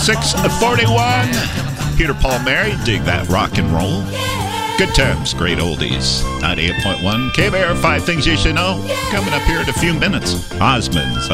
6:41. Peter Paul Mary, dig that rock and roll. Good times, great oldies. 98.1 K-Bear, 5 things you should know. Coming up here in a few minutes. Osmonds